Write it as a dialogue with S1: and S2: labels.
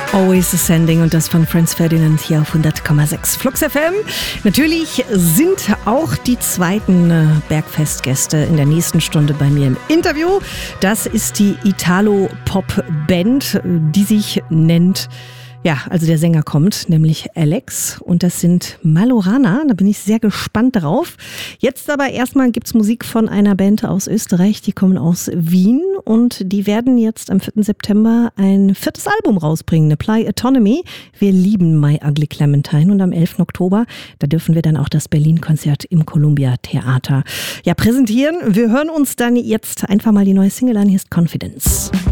S1: Always Ascending und das von Franz Ferdinand hier auf 100,6 Flux FM. Natürlich sind auch die zweiten Bergfestgäste in der nächsten Stunde bei mir im Interview. Das ist die Italo-Pop-Band, die sich nennt... Ja, also der Sänger kommt, nämlich Alex, und das sind Malorana, da bin ich sehr gespannt drauf. Jetzt aber erstmal gibt's Musik von einer Band aus Österreich, die kommen aus Wien und die werden jetzt am 4. September ein 4. Album rausbringen, Apply Autonomy. Wir lieben My Ugly Clementine und am 11. Oktober, da dürfen wir dann auch das Berlin-Konzert im Columbia Theater präsentieren. Wir hören uns dann jetzt einfach mal die neue Single an, hier ist Confidence.